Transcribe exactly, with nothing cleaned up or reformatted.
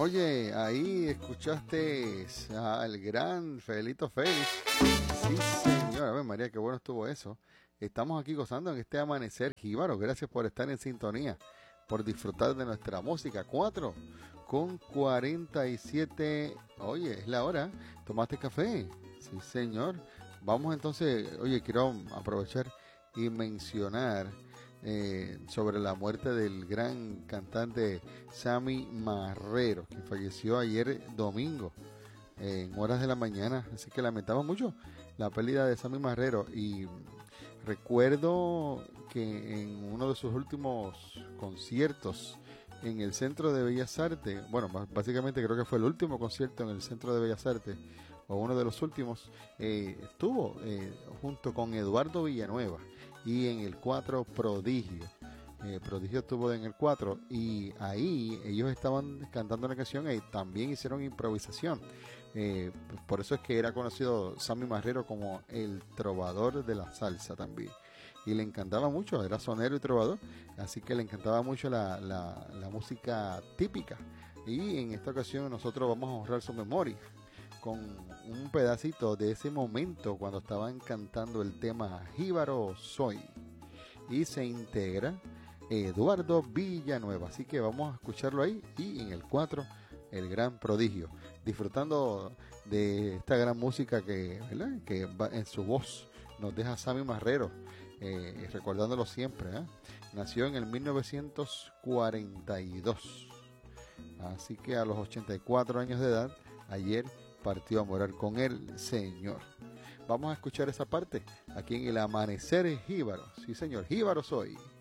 Oye, ahí escuchaste al gran Felito Félix. Sí, señora. A ver, María, qué bueno estuvo eso. Estamos aquí gozando en este amanecer jíbaro. Gracias por estar en sintonía, por disfrutar de nuestra música. Cuatro con cuarenta y siete. Oye, es la hora. ¿Tomaste café? Sí, señor. Vamos entonces. Oye, quiero aprovechar y mencionar eh, sobre la muerte del gran cantante Sammy Marrero, que falleció ayer domingo eh, en horas de la mañana. Así que lamentamos mucho la pérdida de Sammy Marrero. Y recuerdo que en uno de sus últimos conciertos en el Centro de Bellas Artes, bueno, básicamente creo que fue el último concierto en el Centro de Bellas Artes, o uno de los últimos, eh, estuvo eh, junto con Eduardo Villanueva y en el cuatro Prodigio. Eh, Prodigio estuvo en el cuatro y ahí ellos estaban cantando una canción y también hicieron improvisación. Eh, por eso es que era conocido Sammy Marrero como el trovador de la salsa también. Y le encantaba mucho, era sonero y trovador, así que le encantaba mucho la, la, la música típica. Y en esta ocasión nosotros vamos a honrar su memoria con un pedacito de ese momento cuando estaban cantando el tema Jíbaro Soy. Y se integra Eduardo Villanueva. Así que vamos a escucharlo ahí. Y en el cuatro, el gran Prodigio. Disfrutando de esta gran música que, ¿verdad?, que va en su voz nos deja Sammy Marrero. Eh, recordándolo siempre, ¿eh? Nació en el mil novecientos cuarenta y dos. Así que a los ochenta y cuatro años de edad, ayer partió a morar con el Señor. Vamos a escuchar esa parte aquí en el Amanecer Jíbaro. Sí, señor, Jíbaro Soy.